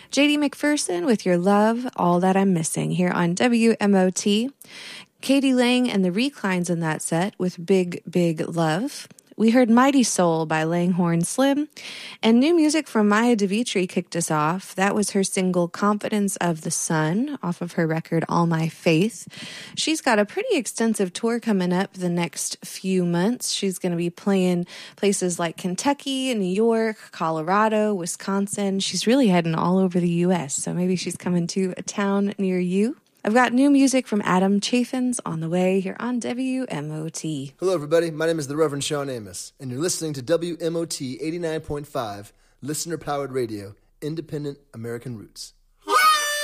JD McPherson with Your Love, All That I'm Missing here on WMOT. Katie Lang and the Reclines in that set with Big, Big Love. We heard Mighty Soul by Langhorne Slim, and new music from Maya DeVitri kicked us off. That was her single Confidence of the Sun off of her record All My Faith. She's got a pretty extensive tour coming up the next few months. She's going to be playing places like Kentucky, New York, Colorado, Wisconsin. She's really heading all over the U.S., so maybe she's coming to a town near you. I've got new music from Adam Chaffins on the way here on WMOT. Hello, everybody. My name is the Reverend Sean Amos, and you're listening to WMOT 89.5, listener-powered radio, independent American roots.